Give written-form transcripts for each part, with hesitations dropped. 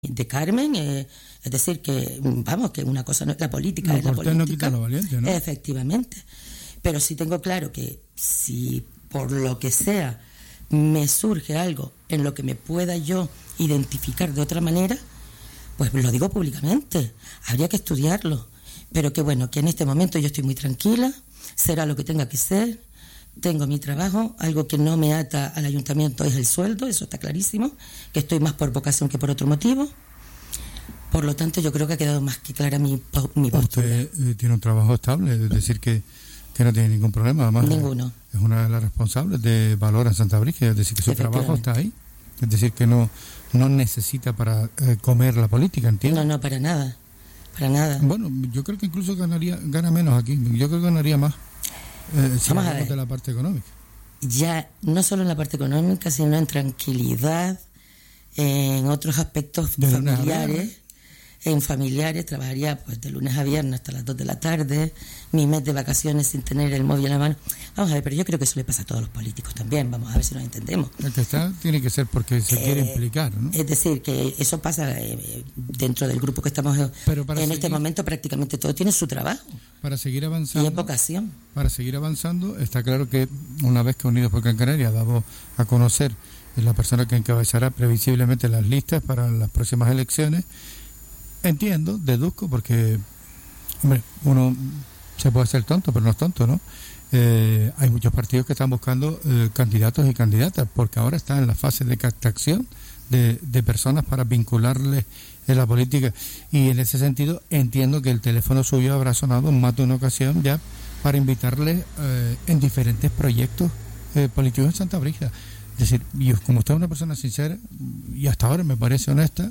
de Carmen, es decir, que vamos, que una cosa no es la política, es la política. No quita lo valiente, ¿no? Efectivamente. Pero sí tengo claro que si por lo que sea me surge algo en lo que me pueda yo identificar de otra manera, pues lo digo públicamente. Habría que estudiarlo. Pero que bueno, que en este momento yo estoy muy tranquila, será lo que tenga que ser. Tengo mi trabajo, algo que no me ata al ayuntamiento es el sueldo, eso está clarísimo, que estoy más por vocación que por otro motivo. Por lo tanto, yo creo que ha quedado más que clara mi postura. Usted tiene un trabajo estable, es decir, que no tiene ningún problema. Además, ninguno. Es una de las responsables de Valora en Santa Brígida, es decir, que su trabajo está ahí. Es decir, que no necesita para comer la política, ¿entiendes? No, para nada. Para nada. Bueno, yo creo que incluso gana menos aquí. Yo creo que ganaría más. Si Vamos a ver. De la parte económica. Ya, no solo en la parte económica, sino en tranquilidad, en otros aspectos familiares. En familiares trabajaría pues de lunes a viernes hasta las 2 de la tarde, mi mes de vacaciones sin tener el móvil en la mano. Vamos a ver, pero yo creo que eso le pasa a todos los políticos también, vamos a ver si nos entendemos. El que está tiene que ser porque se quiere implicar, ¿no? Es decir, que eso pasa dentro del grupo que estamos en este momento, prácticamente todo tiene su trabajo. Para seguir avanzando. Y es vocación. Para seguir avanzando, está claro que una vez que Unidos por Gran Canaria ha dado a conocer la persona que encabezará previsiblemente las listas para las próximas elecciones, entiendo, deduzco, porque hombre, uno se puede hacer tonto, pero no es tonto, ¿no? Hay muchos partidos que están buscando candidatos y candidatas, porque ahora están en la fase de captación de personas para vincularles en la política, y en ese sentido entiendo que el teléfono suyo habrá sonado en más de una ocasión ya para invitarles en diferentes proyectos políticos en Santa Brígida. Es decir, yo, como usted es una persona sincera y hasta ahora me parece honesta,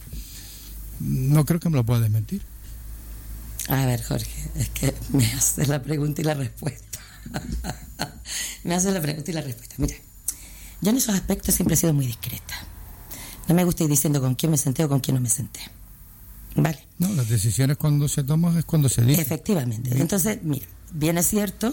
no creo que me lo pueda desmentir. A ver, Jorge, es que me haces la pregunta y la respuesta. Me haces la pregunta y la respuesta. Mira, yo en esos aspectos siempre he sido muy discreta. No me gusta ir diciendo con quién me senté o con quién no me senté. ¿Vale? No, las decisiones cuando se toman es cuando se dice. Efectivamente. Entonces, mira, bien es cierto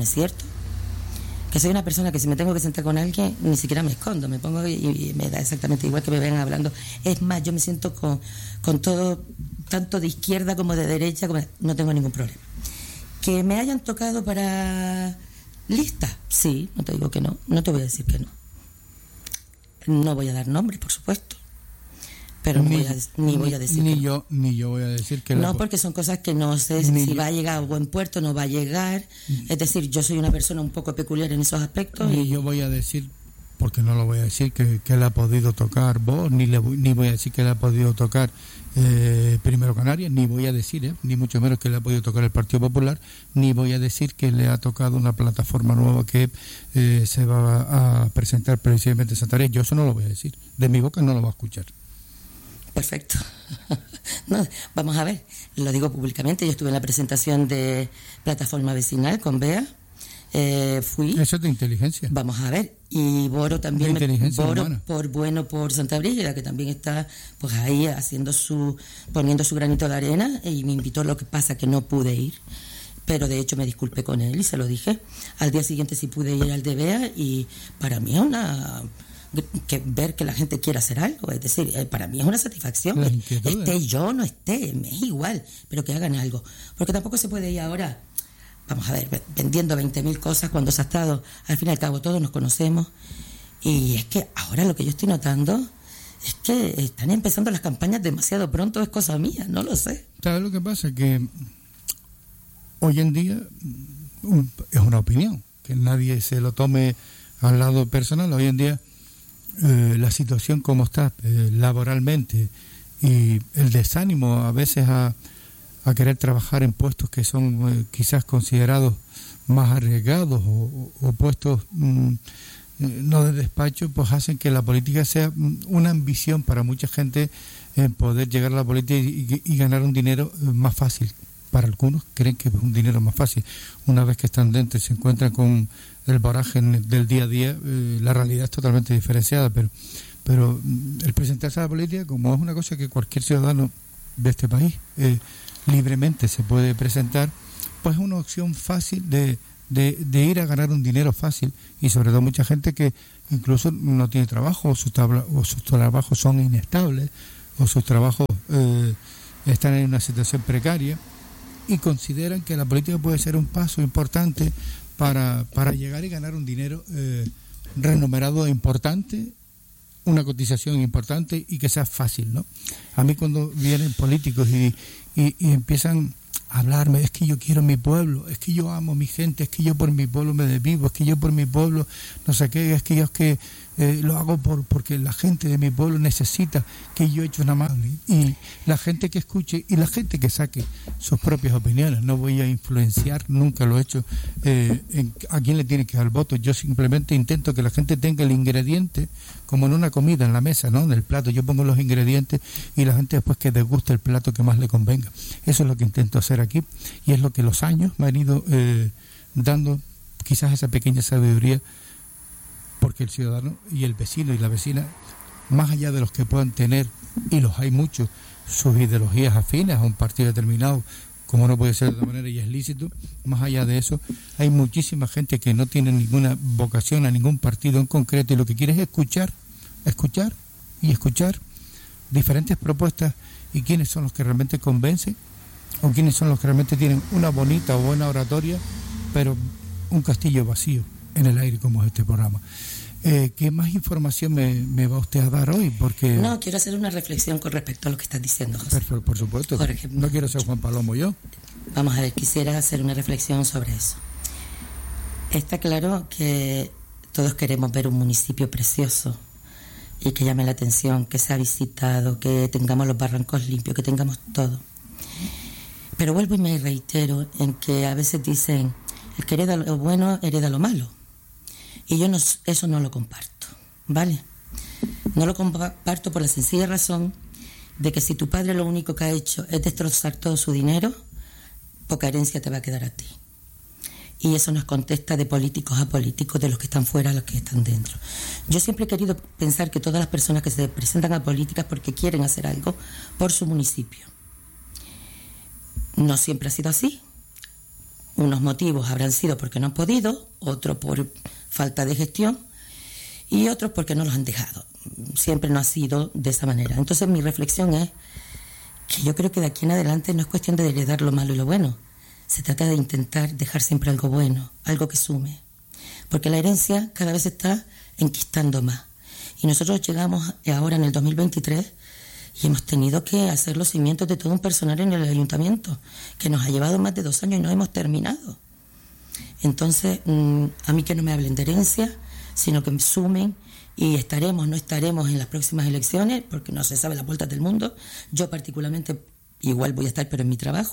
que soy una persona que si me tengo que sentar con alguien, ni siquiera me escondo, me pongo y me da exactamente igual que me vengan hablando. Es más, yo me siento con todo, tanto de izquierda como de derecha, no tengo ningún problema. Que me hayan tocado para lista, sí, no te digo que no te voy a decir que no. No voy a dar nombres, por supuesto, pero voy a decir ni yo voy a decir que no, porque son cosas que no sé si va a llegar a buen puerto, no va a llegar. Es decir, yo soy una persona un poco peculiar en esos aspectos. Ni yo voy a decir, porque no lo voy a decir, que le ha podido tocar vos, ni voy a decir que le ha podido tocar Primero Canarias, ni voy a decir, ni mucho menos que le ha podido tocar el Partido Popular, ni voy a decir que le ha tocado una plataforma nueva que se va a presentar precisamente en Santa María. Yo eso no lo voy a decir, de mi boca no lo va a escuchar. Perfecto. No, vamos a ver, lo digo públicamente, yo estuve en la presentación de Plataforma Vecinal con Bea, fui. Eso es de inteligencia. Vamos a ver, y Boro también, Boro por Santa Brígida, que también está pues ahí poniendo su granito de arena, y me invitó. Lo que pasa que no pude ir, pero de hecho me disculpé con él y se lo dije. Al día siguiente sí pude ir al de Bea, y para mí es ver que la gente quiera hacer algo, es decir, para mí es una satisfacción, esté yo no esté, me es igual, pero que hagan algo, porque tampoco se puede ir ahora, vamos a ver, vendiendo 20.000 cosas cuando se ha estado, al fin y al cabo todos nos conocemos, y es que ahora lo que yo estoy notando es que están empezando las campañas demasiado pronto, es cosa mía, no lo sé. ¿Sabes lo que pasa? Que hoy en día es una opinión, que nadie se lo tome al lado personal. Hoy en día la situación como está laboralmente, y el desánimo a veces a querer trabajar en puestos que son quizás considerados más arriesgados o puestos no de despacho, pues hacen que la política sea una ambición para mucha gente en poder llegar a la política y ganar un dinero más fácil. Para algunos creen que es un dinero más fácil. Una vez que están dentro y se encuentran con el baraje del día a día, la realidad es totalmente diferenciada, pero el presentarse a la política, como es una cosa que cualquier ciudadano de este país libremente se puede presentar, pues es una opción fácil de ir a ganar un dinero fácil, y sobre todo mucha gente que incluso no tiene trabajo o sus trabajos son inestables, o sus trabajos están en una situación precaria y consideran que la política puede ser un paso importante para llegar y ganar un dinero remunerado importante, una cotización importante y que sea fácil, ¿no? A mí cuando vienen políticos y empiezan a hablarme, es que yo quiero mi pueblo, es que yo amo a mi gente, es que yo por mi pueblo me desvivo, es que yo por mi pueblo no sé qué, es que yo lo hago porque la gente de mi pueblo necesita que yo eche una mano, y la gente que escuche y la gente que saque sus propias opiniones. No voy a influenciar, nunca lo he hecho, a quién le tiene que dar el voto. Yo simplemente intento que la gente tenga el ingrediente como en una comida, en la mesa, ¿no? En el plato yo pongo los ingredientes y la gente después que deguste el plato que más le convenga. Eso es lo que intento hacer aquí y es lo que los años me han ido dando quizás esa pequeña sabiduría, porque el ciudadano y el vecino y la vecina, más allá de los que puedan tener, y los hay muchos, sus ideologías afines a un partido determinado, como no puede ser de otra manera y es lícito, más allá de eso, hay muchísima gente que no tiene ninguna vocación a ningún partido en concreto y lo que quiere es escuchar diferentes propuestas y quiénes son los que realmente convencen o quiénes son los que realmente tienen una bonita o buena oratoria, pero un castillo vacío en el aire como es este programa. ¿Qué más información me va usted a dar hoy? Porque no, quiero hacer una reflexión con respecto a lo que estás diciendo, José. Por supuesto. Jorge, no quiero ser Juan Palomo yo. Vamos a ver, quisiera hacer una reflexión sobre eso. Está claro que todos queremos ver un municipio precioso y que llame la atención, que sea visitado, que tengamos los barrancos limpios, que tengamos todo. Pero vuelvo y me reitero en que a veces dicen, el que hereda lo bueno hereda lo malo. Y yo eso no lo comparto, ¿vale? No lo comparto por la sencilla razón de que si tu padre lo único que ha hecho es destrozar todo su dinero, poca herencia te va a quedar a ti. Y eso nos contesta de políticos a políticos, de los que están fuera a los que están dentro. Yo siempre he querido pensar que todas las personas que se presentan a políticas porque quieren hacer algo por su municipio. No siempre ha sido así. Unos motivos habrán sido porque no han podido, otros por falta de gestión y otros porque no los han dejado. Siempre no ha sido de esa manera. Entonces mi reflexión es que yo creo que de aquí en adelante no es cuestión de heredar lo malo y lo bueno. Se trata de intentar dejar siempre algo bueno, algo que sume. Porque la herencia cada vez se está enquistando más. Y nosotros llegamos ahora en el 2023 y hemos tenido que hacer los cimientos de todo un personal en el ayuntamiento, que nos ha llevado más de 2 años y no hemos terminado. Entonces, a mí que no me hablen de herencia, sino que me sumen y no estaremos en las próximas elecciones, porque no se sabe las vueltas del mundo. Yo particularmente igual voy a estar, pero en mi trabajo.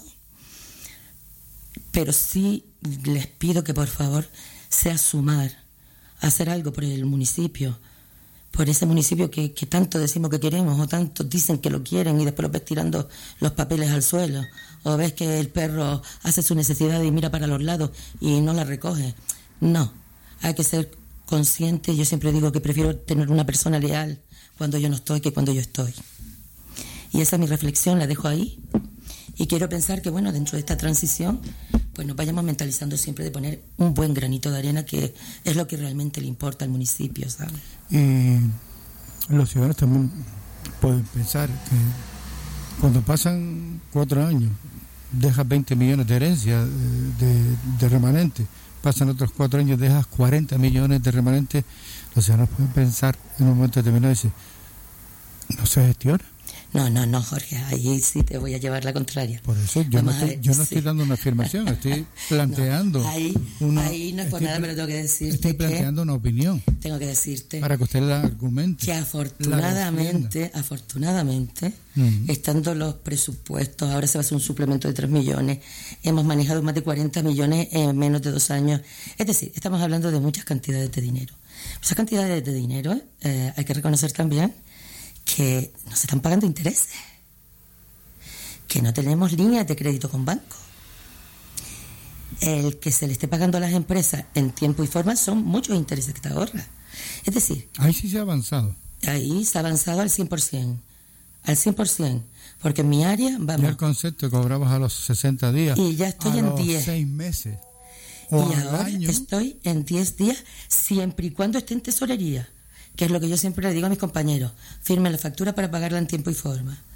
Pero sí les pido que por favor sea sumar, hacer algo por el municipio, por ese municipio que tanto decimos que queremos o tanto dicen que lo quieren y después los ves tirando los papeles al suelo o ves que el perro hace su necesidad y mira para los lados y no la recoge. No, hay que ser consciente. Yo siempre digo que prefiero tener una persona leal cuando yo no estoy que cuando yo estoy. Y esa es mi reflexión, la dejo ahí. Y quiero pensar que, bueno, dentro de esta transición, pues nos vayamos mentalizando siempre de poner un buen granito de arena, que es lo que realmente le importa al municipio, ¿sabes? Y los ciudadanos también pueden pensar que cuando pasan 4 años, dejas 20 millones de herencia de remanente, pasan otros 4 años, dejas 40 millones de remanente. Los ciudadanos pueden pensar en un momento determinado y decir, ¿no se gestiona? No, Jorge, ahí sí te voy a llevar la contraria. Por eso yo no estoy dando una afirmación, estoy planteando ahí no es por nada, pero tengo que decirte estoy planteando una opinión. Tengo que decirte para que usted la argumente. Que afortunadamente, estando los presupuestos, ahora se va a hacer un suplemento de 3 millones, hemos manejado más de 40 millones en menos de 2 años. Es decir, estamos hablando de muchas cantidades de dinero. Esas cantidades de dinero hay que reconocer también que nos están pagando intereses, que no tenemos líneas de crédito con bancos. El que se le esté pagando a las empresas en tiempo y forma son muchos intereses que te ahorras. Es decir, ahí sí se ha avanzado. Ahí se ha avanzado al 100%, porque en mi área vamos. Ya el concepto cobrabas a los 60 días. Y ya estoy en 10. 6 meses. Y ahora estoy en 10 días, siempre y cuando esté en tesorería. que es lo que yo siempre le digo a mis compañeros: firmen la factura para pagarla en tiempo y forma.